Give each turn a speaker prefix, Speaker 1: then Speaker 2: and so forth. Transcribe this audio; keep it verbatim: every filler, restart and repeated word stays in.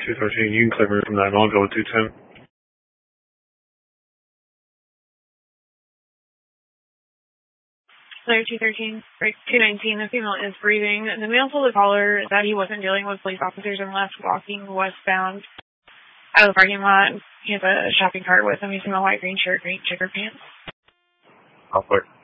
Speaker 1: two thirteen. You can clear me from that, and I'll go with two ten.
Speaker 2: Clear two thirteen, break two nineteen. The female is breathing. The male told the caller that he wasn't dealing with police officers and left walking westbound out of the parking lot. He has a shopping cart with him. He's in a white green shirt, green checker pants.
Speaker 1: I'll clear.